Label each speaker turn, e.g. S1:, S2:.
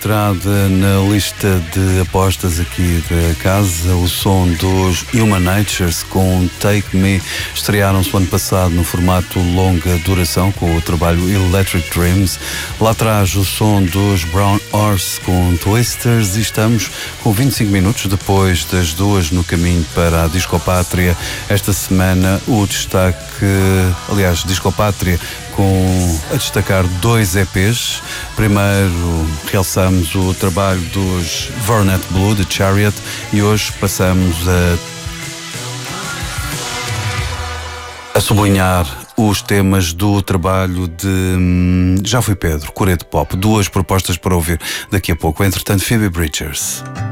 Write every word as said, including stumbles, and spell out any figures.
S1: Entrada na lista de apostas aqui da casa, o som dos Human Natures com Take Me. Estrearam-se o ano passado no formato longa duração com o trabalho Electric Dreams. Lá atrás o som dos Brown Horse com Twisters e estamos com vinte e cinco minutos depois das duas no caminho para a Discopátria. Esta semana o destaque, aliás, Discopátria com a destacar dois E Pês. Primeiro realçamos o trabalho dos Vernet Blue, de Chariot, e hoje passamos a, a sublinhar os temas do trabalho de Já Fui Pedro, Coreia de Pop. Duas propostas para ouvir daqui a pouco. Entretanto, Phoebe Bridgers.